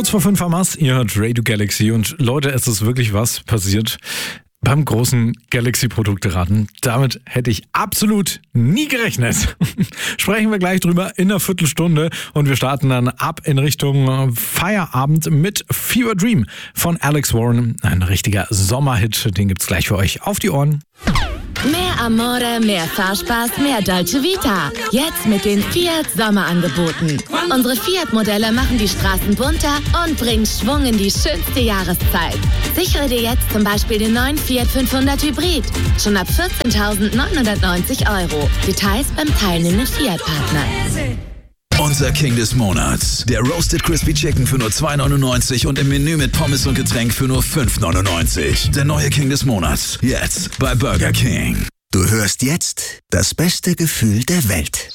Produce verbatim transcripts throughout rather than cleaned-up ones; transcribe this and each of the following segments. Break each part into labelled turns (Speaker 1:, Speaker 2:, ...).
Speaker 1: vor fünf am Mast, ihr hört Radio Galaxy und Leute, es ist wirklich was passiert beim großen Galaxy-Produkteraten. Damit hätte ich absolut nie gerechnet. Sprechen wir gleich drüber in einer Viertelstunde und wir starten dann ab in Richtung Feierabend mit Fever Dream von Alex Warren. Ein richtiger Sommerhit, den gibt's gleich für euch auf die Ohren.
Speaker 2: Mehr Amore, mehr Fahrspaß, mehr Dolce Vita. Jetzt mit den Fiat Sommerangeboten. Unsere Fiat-Modelle machen die Straßen bunter und bringen Schwung in die schönste Jahreszeit. Sichere dir jetzt zum Beispiel den neuen Fiat fünfhundert Hybrid. Schon ab vierzehntausendneunhundertneunzig Euro. Details beim teilnehmenden Fiat-Partner.
Speaker 3: Unser King des Monats. Der Roasted Crispy Chicken für nur zwei neunundneunzig und im Menü mit Pommes und Getränk für nur fünf neunundneunzig. Der neue King des Monats. Jetzt bei Burger King.
Speaker 4: Du hörst jetzt das beste Gefühl der Welt.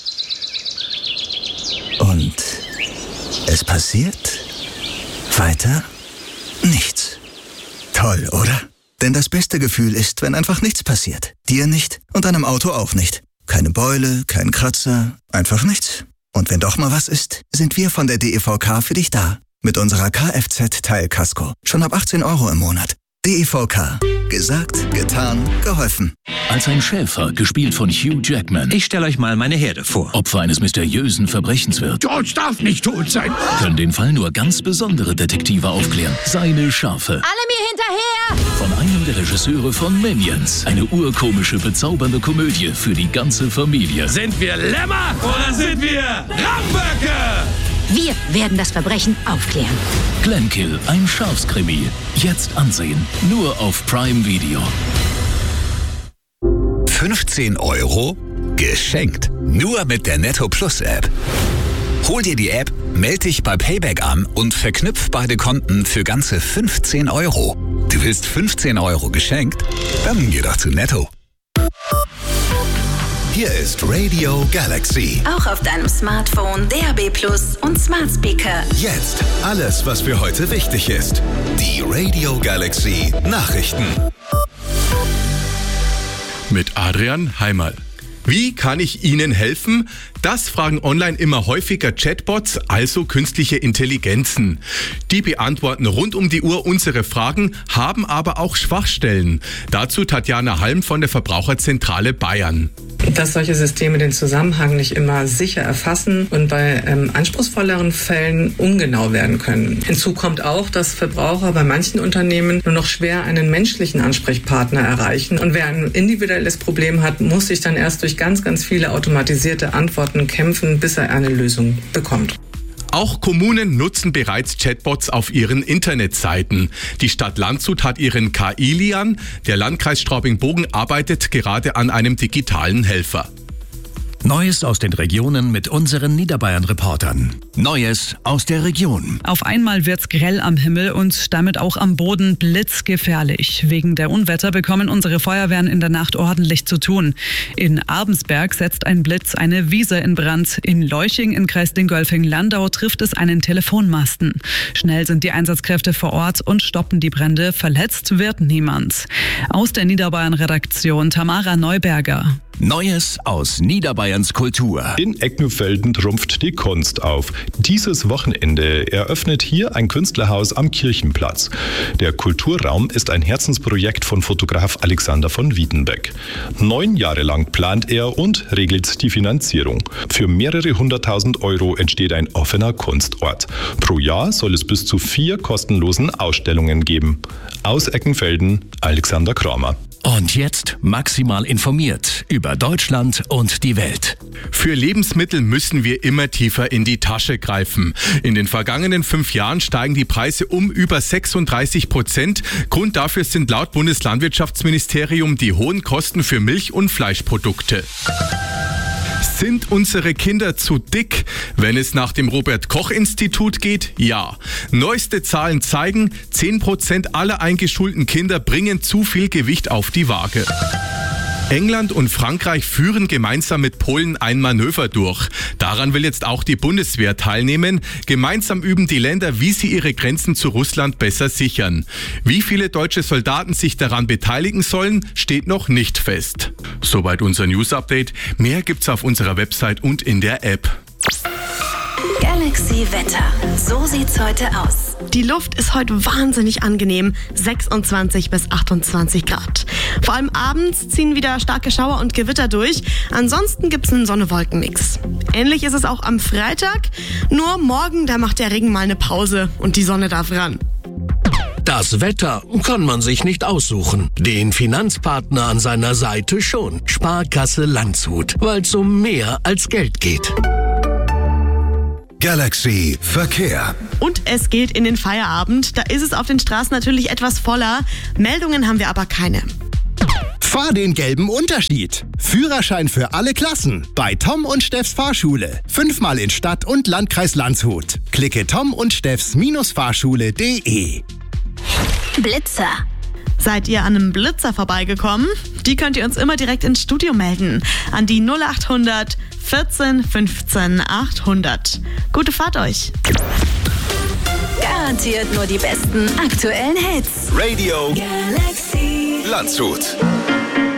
Speaker 4: Und es passiert weiter nichts. Toll, oder? Denn das beste Gefühl ist, wenn einfach nichts passiert. Dir nicht und deinem Auto auch nicht. Keine Beule, kein Kratzer, einfach nichts. Und wenn doch mal was ist, sind wir von der D E V K für dich da. Mit unserer Kfz-Teilkasko. Schon ab achtzehn Euro im Monat. D E V K. Gesagt, getan, geholfen.
Speaker 5: Als ein Schäfer, gespielt von Hugh Jackman.
Speaker 6: Ich stelle euch mal meine Herde vor.
Speaker 5: Opfer eines mysteriösen Verbrechens wird.
Speaker 7: George darf nicht tot sein.
Speaker 5: Können den Fall nur ganz besondere Detektive aufklären. Seine Schafe.
Speaker 2: Alle mir hinterher!
Speaker 5: Von einem der Regisseure von Minions. Eine urkomische, bezaubernde Komödie für die ganze Familie.
Speaker 7: Sind wir Lämmer oder sind wir Ramböcke?
Speaker 8: Wir werden das Verbrechen aufklären.
Speaker 5: Glenkill, ein Schafskrimi. Jetzt ansehen. Nur auf Prime Video.
Speaker 3: fünfzehn Euro geschenkt. Nur mit der Netto Plus App. Hol dir die App, melde dich bei Payback an und verknüpf beide Konten für ganze fünfzehn Euro. Du willst fünfzehn Euro geschenkt? Dann geh doch zu Netto. Hier ist Radio Galaxy.
Speaker 9: Auch auf deinem Smartphone, D A B Plus und Smart Speaker.
Speaker 3: Jetzt alles, was für heute wichtig ist. Die Radio Galaxy Nachrichten.
Speaker 10: Mit Adrian Heimerl. Wie kann ich Ihnen helfen? Das fragen online immer häufiger Chatbots, also künstliche Intelligenzen. Die beantworten rund um die Uhr unsere Fragen, haben aber auch Schwachstellen. Dazu Tatjana Halm von der Verbraucherzentrale Bayern.
Speaker 11: Dass solche Systeme den Zusammenhang nicht immer sicher erfassen und bei ähm, anspruchsvolleren Fällen ungenau werden können. Hinzu kommt auch, dass Verbraucher bei manchen Unternehmen nur noch schwer einen menschlichen Ansprechpartner erreichen. Und wer ein individuelles Problem hat, muss sich dann erst durch ganz, ganz viele automatisierte Antworten kämpfen, bis er eine Lösung bekommt.
Speaker 10: Auch Kommunen nutzen bereits Chatbots auf ihren Internetseiten. Die Stadt Landshut hat ihren K I-Lian. Der Landkreis Straubing-Bogen arbeitet gerade an einem digitalen Helfer.
Speaker 5: Neues aus den Regionen mit unseren Niederbayern-Reportern. Neues aus der Region.
Speaker 12: Auf einmal wird's grell am Himmel und damit auch am Boden blitzgefährlich. Wegen der Unwetter bekommen unsere Feuerwehren in der Nacht ordentlich zu tun. In Abensberg setzt ein Blitz eine Wiese in Brand. In Leuching in Kreis Dingolfing-Landau trifft es einen Telefonmasten. Schnell sind die Einsatzkräfte vor Ort und stoppen die Brände. Verletzt wird niemand. Aus der Niederbayern-Redaktion Tamara Neuberger.
Speaker 5: Neues aus Niederbayerns Kultur.
Speaker 13: In Eckenfelden trumpft die Kunst auf. Dieses Wochenende eröffnet hier ein Künstlerhaus am Kirchenplatz. Der Kulturraum ist ein Herzensprojekt von Fotograf Alexander von Wiedenbeck. Neun Jahre lang plant er und regelt die Finanzierung. Für mehrere hunderttausend Euro entsteht ein offener Kunstort. Pro Jahr soll es bis zu vier kostenlosen Ausstellungen geben. Aus Eckenfelden, Alexander Kramer.
Speaker 5: Und jetzt maximal informiert über Deutschland und die Welt.
Speaker 10: Für Lebensmittel müssen wir immer tiefer in die Tasche greifen. In den vergangenen fünf Jahren steigen die Preise um über sechsunddreißig Prozent. Grund dafür sind laut Bundeslandwirtschaftsministerium die hohen Kosten für Milch- und Fleischprodukte. Sind unsere Kinder zu dick? Wenn es nach dem Robert-Koch-Institut geht, ja. Neueste Zahlen zeigen, zehn Prozent aller eingeschulten Kinder bringen zu viel Gewicht auf die Waage. England und Frankreich führen gemeinsam mit Polen ein Manöver durch. Daran will jetzt auch die Bundeswehr teilnehmen. Gemeinsam üben die Länder, wie sie ihre Grenzen zu Russland besser sichern. Wie viele deutsche Soldaten sich daran beteiligen sollen, steht noch nicht fest. Soweit unser News-Update. Mehr gibt's auf unserer Website und in der App.
Speaker 9: Galaxy Wetter. So sieht's heute aus.
Speaker 6: Die Luft ist heute wahnsinnig angenehm, sechsundzwanzig bis achtundzwanzig Grad. Vor allem abends ziehen wieder starke Schauer und Gewitter durch. Ansonsten gibt's einen Sonne-Wolken-Mix. Ähnlich ist es auch am Freitag. Nur morgen, da macht der Regen mal eine Pause und die Sonne darf ran.
Speaker 14: Das Wetter kann man sich nicht aussuchen. Den Finanzpartner an seiner Seite schon. Sparkasse Landshut, weil es um mehr als Geld geht.
Speaker 15: Galaxy Verkehr.
Speaker 6: Und es geht in den Feierabend. Da ist es auf den Straßen natürlich etwas voller. Meldungen haben wir aber keine.
Speaker 16: Fahr den gelben Unterschied. Führerschein für alle Klassen. Bei Tom und Steffs Fahrschule. Fünfmal in Stadt und Landkreis Landshut. Klicke tom und steffs Fahrschule punkt de.
Speaker 9: Blitzer.
Speaker 6: Seid ihr an einem Blitzer vorbeigekommen? Die könnt ihr uns immer direkt ins Studio melden. An die null acht hundert vierzehn fünfzehn achthundert. Gute Fahrt euch.
Speaker 9: Garantiert nur die besten aktuellen Hits.
Speaker 15: Radio
Speaker 9: Galaxy
Speaker 15: Landshut.